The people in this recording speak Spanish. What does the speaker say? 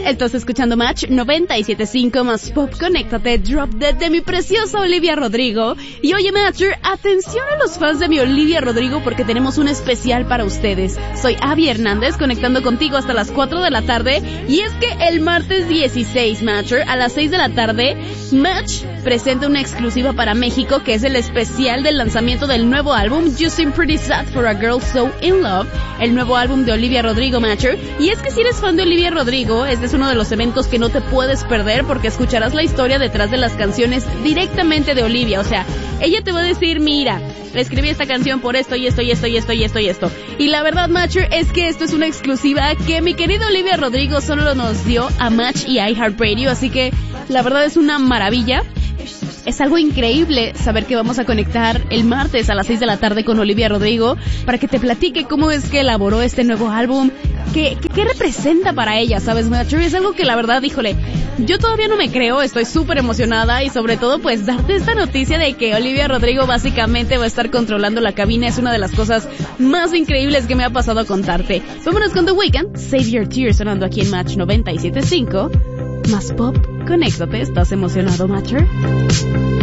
Estás escuchando Match 97.5 más Pop. Conéctate, Drop Dead de mi preciosa Olivia Rodrigo. Y oye, Matcher, atención a los fans de mi Olivia Rodrigo porque tenemos un especial para ustedes. Soy Abby Hernández, conectando contigo hasta las 4 de la tarde. Y es que el martes 16, Matcher, a las 6 de la tarde, Match presenta una exclusiva para México, que es el especial del lanzamiento del nuevo álbum You Seem Pretty Sad for a Girl So In Love, el nuevo álbum de Olivia Rodrigo, Matcher. Y es que si eres fan de Olivia Rodrigo, este es uno de los eventos que no te puedes perder porque escucharás la historia detrás de las canciones directamente de Olivia. O sea, ella te va a decir, mira, escribí esta canción por esto y esto y esto y esto y esto y esto. Y la verdad, Matcher, es que esto es una exclusiva que mi querida Olivia Rodrigo solo nos dio a Match y a iHeartRadio, así que la verdad es una maravilla. Es algo increíble saber que vamos a conectar el martes a las 6 de la tarde con Olivia Rodrigo para que te platique cómo es que elaboró este nuevo álbum, qué representa para ella, ¿sabes, Matcher? Es algo que la verdad, híjole, yo todavía no me creo, estoy súper emocionada y sobre todo pues darte esta noticia de que Olivia Rodrigo básicamente va a estar controlando la cabina es una de las cosas más increíbles que me ha pasado a contarte. Vámonos con The Weeknd, Save Your Tears, sonando aquí en Match 97.5. Más Pop, conéctate, ¿estás emocionado, Matcher?